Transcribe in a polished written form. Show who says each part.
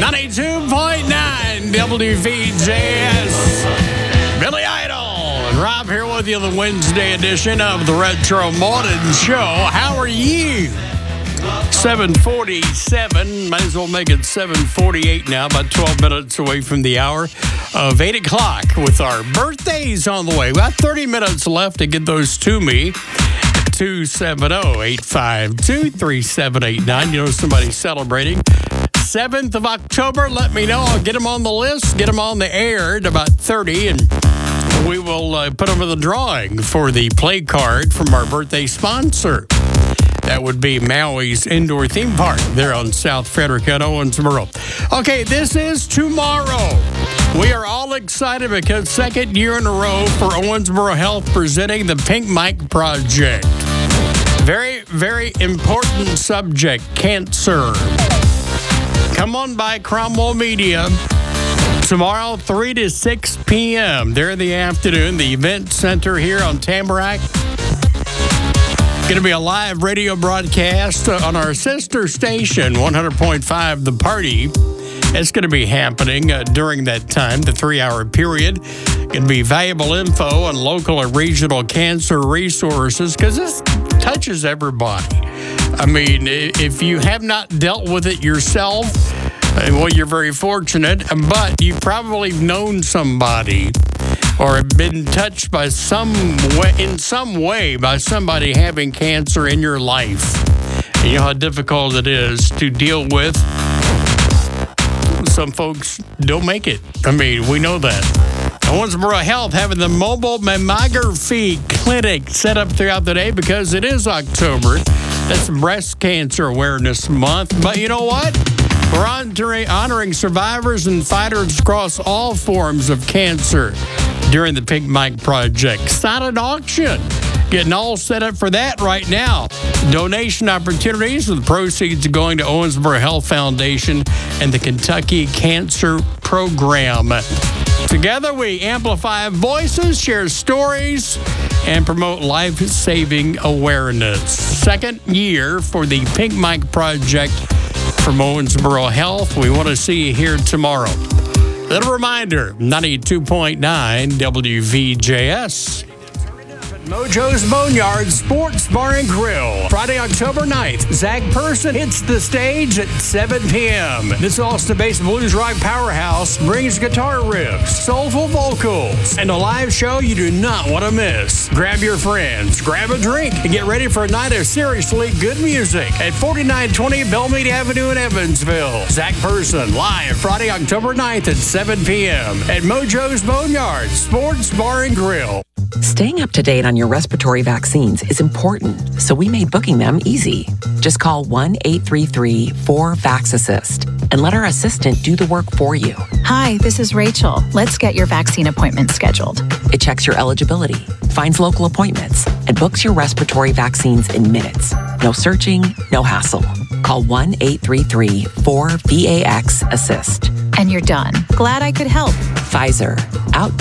Speaker 1: 92.9 WVJS. Billy Idol and Rob here with you on the Wednesday edition of the Retro Morning Show. How are you? 7:47. Might as well make it 7:48 now, about 12 minutes away from the hour of 8 o'clock with our birthdays on the way. About 30 minutes left to get those to me. 270-852-3789. You know somebody's celebrating. 7th of October, let me know. I'll get them on the list, get them on the air at about 30, and we will put them in the drawing for the play card from our birthday sponsor. That would be Maui's Indoor Theme Park there on South Frederick at Owensboro. Okay, this is tomorrow. We are all excited because second year in a row for Owensboro Health presenting the Pink Mike Project. Very, very important subject, cancer. Come on by Cromwell Media tomorrow, 3 to 6 p.m. there in the afternoon, the event center here on Tamarack. Going to be a live radio broadcast on our sister station, 100.5 The Party. It's going to be happening during that time, the 3-hour period. Going to be valuable info on local and regional cancer resources because this touches everybody. I mean, if you have not dealt with it yourself, well, you're very fortunate, but you've probably known somebody or been touched by in some way by somebody having cancer in your life. And you know how difficult it is to deal with. Some folks don't make it. I mean, we know that. Owensboro Health having the mobile mammography clinic set up throughout the day because it is October. That's Breast Cancer Awareness Month. But you know what? We're honoring survivors and fighters across all forms of cancer during the Pink Mike Project. Silent auction. Getting all set up for that right now. Donation opportunities with proceeds going to Owensboro Health Foundation and the Kentucky Cancer Program. Together, we amplify voices, share stories, and promote life-saving awareness. Second year for the Pink Mike Project from Owensboro Health. We want to see you here tomorrow. Little reminder, 92.9 WVJS. Mojo's Boneyard Sports Bar and Grill. Friday, October 9th, Zach Person hits the stage at 7 p.m. This Austin-based blues rock powerhouse brings guitar riffs, soulful vocals, and a live show you do not want to miss. Grab your friends, grab a drink, and get ready for a night of seriously good music at 4920 Belmead Avenue in Evansville. Zach Person, live Friday, October 9th at 7 p.m. at Mojo's Boneyard Sports Bar and Grill.
Speaker 2: Staying up to date on your respiratory vaccines is important, so we made booking them easy. Just call 1-833-4VAX-ASSIST and let our assistant do the work for you.
Speaker 3: Hi, this is Rachel. Let's get your vaccine appointment scheduled.
Speaker 2: It checks your eligibility, finds local appointments, and books your respiratory vaccines in minutes. No searching, no hassle. Call 1-833-4VAX-ASSIST.
Speaker 3: And you're done. Glad I could help.
Speaker 2: Pfizer. Out